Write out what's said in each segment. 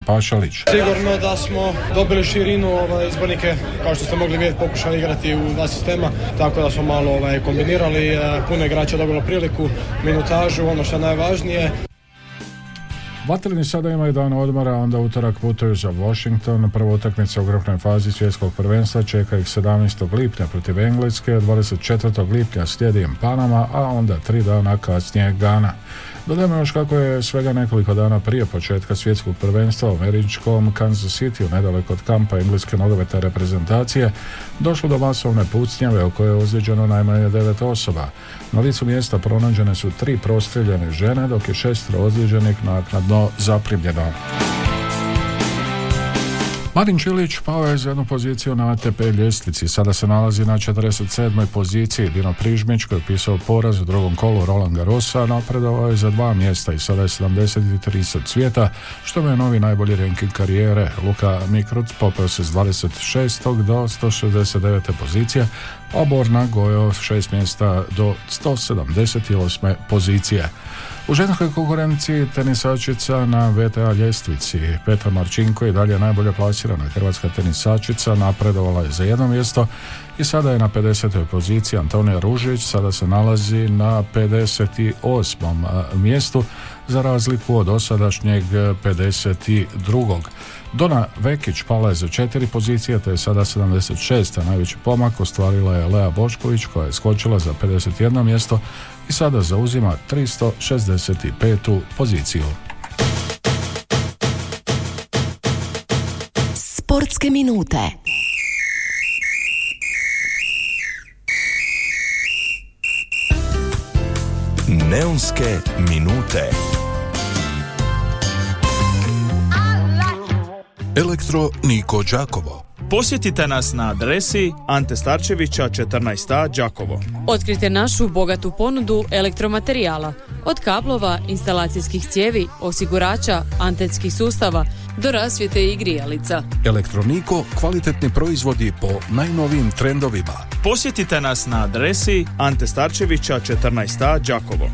Pašalić. Sigurno da smo dobili širinu, izbornike, kao što ste mogli vidjeti, pokušali igrati u dva sistema, tako da smo malo kombinirali, puno igrača dobilo priliku, minutažu, ono što je najvažnije. Vatreni sada imaju dan odmora, onda utorak putuju za Washington. Prva utakmica u grupnoj fazi svjetskog prvenstva čeka ih 17. lipnja protiv Engleske, 24. lipnja slijedi im Panama, a onda 3 dana kasnije Gana. Dodajmo još kako je svega nekoliko dana prije početka svjetskog prvenstva u američkom Kansas Cityu, nedaleko od kampa engleske nogometne reprezentacije, došlo do masovne pucnjave u kojoj je ozlijeđeno najmanje 9 osoba. Na licu mjesta pronađene su 3 prostreljene žene, dok je 6 ozlijeđenih naknadno zaprimljeno. Marin Čilić pao je za jednu poziciju na ATP ljestvici, sada se nalazi na 47. poziciji. Dino Prižmić, koji je pisao poraz u drugom kolu Roland Garrosa, napredovao je za 2 mjesta i sada je 73. svijeta, što mu je novi najbolji ranking karijere. Luka Mikrut popeo se s 26. do 169. pozicije, a Borna gojao 6 mjesta do 178. pozicije. U ženskoj konkurenciji tenisačica na VTA ljestvici Petra Marčinko je dalje najbolje plasirana hrvatska tenisačica, napredovala je za 1 mjesto i sada je na 50. poziciji. Antonija Ružić sada se nalazi na 58. mjestu za razliku od dosadašnjeg 52. Dona Vekić pala je za 4 pozicije, te je sada 76. Najveći pomak ostvarila je Lea Bošković, koja je skočila za 51. mjesto i sada zauzima 365. poziciju. Sportske minute. Neonske minute. Elektro Niko Đakovo. Posjetite nas na adresi Ante Starčevića 14a Đakovo. Otkrite našu bogatu ponudu elektromaterijala, od kablova, instalacijskih cijevi, osigurača, antenskih sustava do rasvjete i grijalica. Elektroniko, kvalitetni proizvodi po najnovijim trendovima. Posjetite nas na adresi Ante Starčevića 14a Đakovo.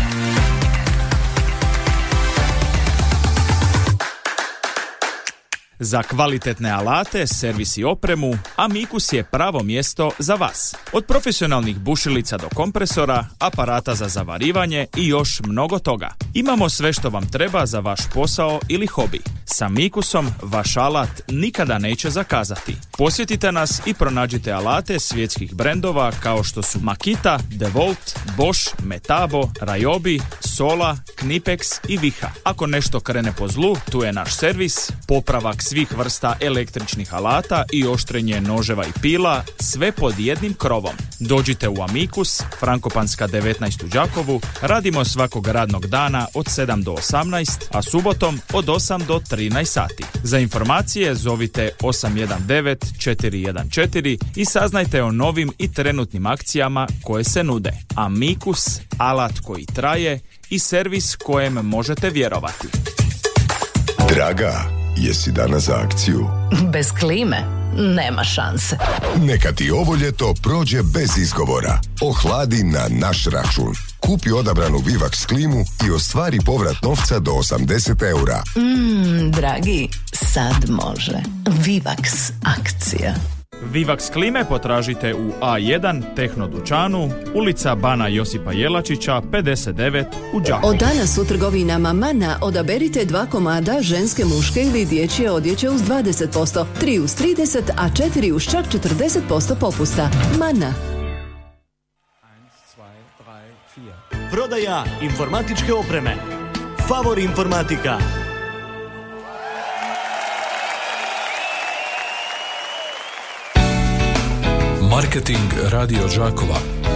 Za kvalitetne alate, servis i opremu, Amicus je pravo mjesto za vas. Od profesionalnih bušilica do kompresora, aparata za zavarivanje i još mnogo toga. Imamo sve što vam treba za vaš posao ili hobi. S Amicusom vaš alat nikada neće zakazati. Posjetite nas i pronađite alate svjetskih brendova kao što su Makita, DeWalt, Bosch, Metabo, Ryobi, Sola, Knipex i Viha. Ako nešto krene po zlu, tu je naš servis, popravak svih vrsta električnih alata i oštrenje noževa i pila, sve pod jednim krovom. Dođite u Amicus, Frankopanska 19 u Đakovu, radimo svakog radnog dana od 7 do 18, a subotom od 8 do 13 sati. Za informacije zovite 819-414 i saznajte o novim i trenutnim akcijama koje se nude. Amicus, alat koji traje i servis kojem možete vjerovati. Draga, jesi danas za akciju? Bez klime nema šanse. Neka ti ovo ljeto prođe bez izgovora. Ohladi na naš račun. Kupi odabranu Vivax klimu i ostvari povrat novca do 80 eura. Dragi, sad može. Vivax akcija. Vivax klime potražite u A1 Tehno dućanu, ulica Bana Josipa Jelačića 59 u Đakovu. Od danas u trgovinama Mana odaberite 2 komada ženske, muške ili dječje odjeće uz 20%, 3 uz 30, a 4 uz čak 40% popusta. Mana. Prodaja informatičke opreme. Favor informatika. Marketing Radio Đakova.